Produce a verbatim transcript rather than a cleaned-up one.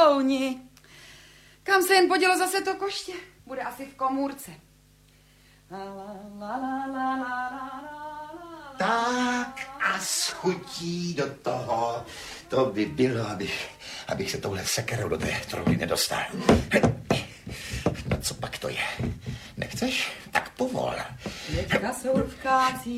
klouni. Kam se jen podělo zase to koště? Bude asi v komůrce. La, la, la, la, la, la, la, la. Tak a s chutí do toho. To by bylo, abych, abych se touhle sekerou do té trouby nedostal. No co pak to je? Nechceš? Tak povol. Dětka jsou v kácí.